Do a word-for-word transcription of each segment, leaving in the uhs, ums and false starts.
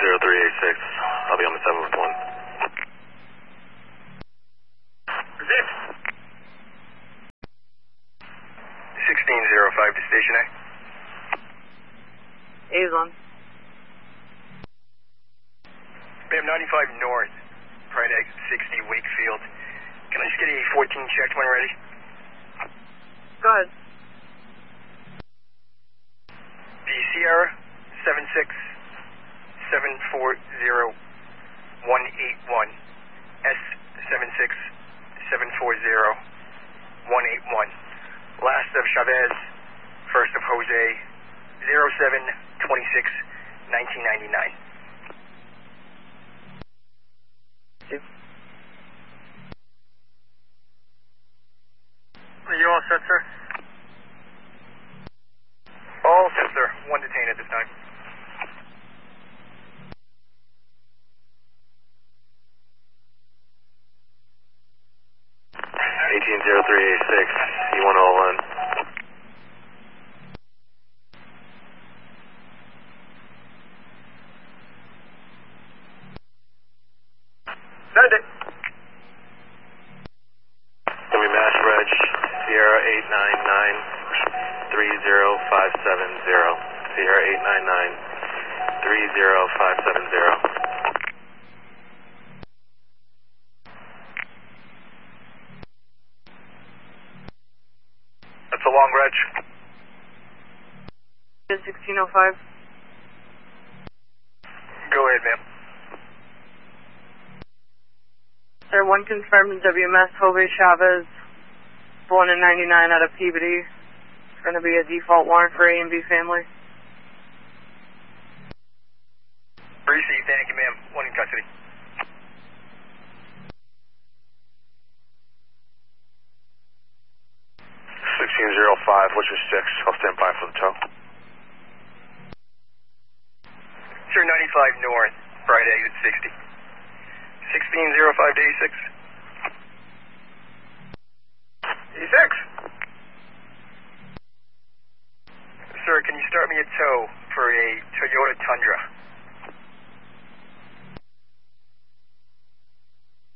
zero three eight six. I'll be on the seven with one. Zip. sixteen zero five to station A. A's on. Ma'am, ninety-five north, right exit sixty, Wakefield. Can I just get a fourteen checked when ready? Go ahead. The Sierra seven six seven four zero one eight one. S seven six seven four zero one eight one. Last of Chavez, first of Jose, zero seven twenty-six nineteen ninety-nine. Are you all set, sir? All set, sir. One detained at this time. eighteen zero three eight six, you want all in. Send it. Gonna be Mass Reg, Sierra eight nine nine three zero five seven zero. Sierra eight nine nine three zero five seven zero. That's a long reg. sixteen oh five. Go ahead, ma'am. Sir, one confirmed W M S Jose Chavez, born in ninety-nine out of Peabody. It's going to be a default warrant for A and B family. Receive, thank you, ma'am. One in custody. sixteen zero five, what's your six? I'll stand by for the tow. Sir, ninety-five north, right exit sixty. sixteen zero five to A six. A six. Sir, can you start me a tow for a Toyota Tundra?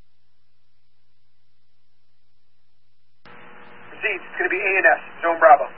Proceed. It's going to be A and S, Zone Bravo.